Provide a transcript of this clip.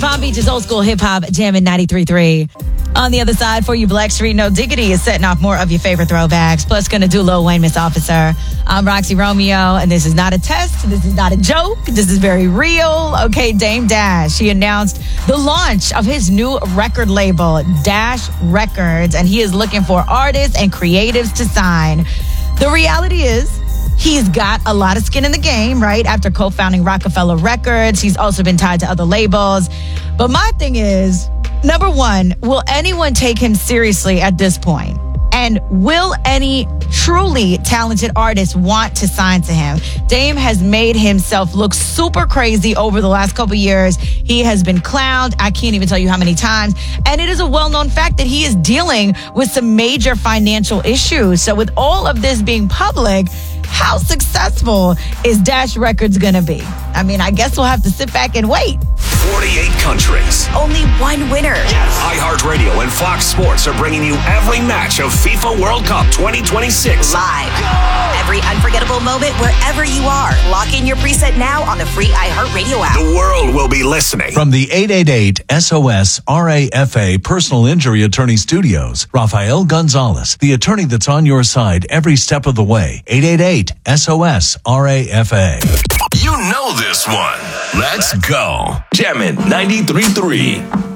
Palm Beach's old school hip hop jamming 93.3. On the other side for you, Blackstreet No Diggity is setting off more of your favorite throwbacks. Plus, going to do Lil Wayne, Miss Officer. I'm Roxy Romeo, and this is not a test. This is not a joke. This is very real. Okay, Dame Dash. He announced the launch of his new record label, Dash Records, and he is looking for artists and creatives to sign. The reality is, he's got a lot of skin in the game, right? After co-founding Rockefeller Records, he's also been tied to other labels. But my thing is, number one, will anyone take him seriously at this point? And will any truly talented artist want to sign to him? Dame has made himself look super crazy over the last couple years. He has been clowned. I can't even tell you how many times. And it is a well-known fact that he is dealing with some major financial issues. So with all of this being public, how successful is Dash Records going to be? I mean, I guess we'll have to sit back and wait. 48 countries. Only one winner. Yes. iHeartRadio and Fox Sports are bringing you every match of FIFA World Cup 2026. Live. Every unforgettable moment wherever you are. Lock in your preset now on the free iHeartRadio app. The world will be listening. From the 888 SOS RAFA Personal Injury Attorney Studios, Rafael Gonzalez, the attorney that's on your side every step of the way. 888 SOS RAFA. You know this one. Let's go. Jammin' 93.3.